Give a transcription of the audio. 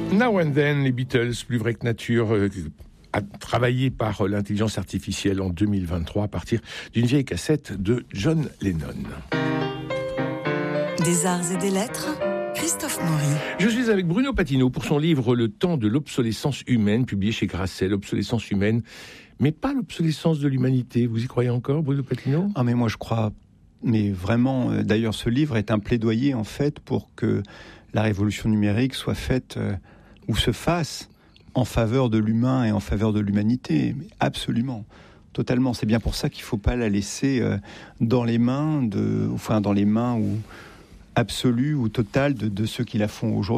Now and Then, les Beatles, plus vrai que nature, a travaillé par l'intelligence artificielle en 2023 à partir d'une vieille cassette de John Lennon. Des arts et des lettres, Christophe Maury. Je suis avec Bruno Patino pour son livre Le temps de l'obsolescence humaine, publié chez Grasset. L'obsolescence humaine, mais pas l'obsolescence de l'humanité. Vous y croyez encore, Bruno Patino ? Ah mais moi je crois, mais vraiment, d'ailleurs ce livre est un plaidoyer en fait pour que la révolution numérique soit faite ou se fasse en faveur de l'humain et en faveur de l'humanité. Mais absolument, totalement. C'est bien pour ça qu'il ne faut pas la laisser dans les mains absolues ou totales de ceux qui la font aujourd'hui.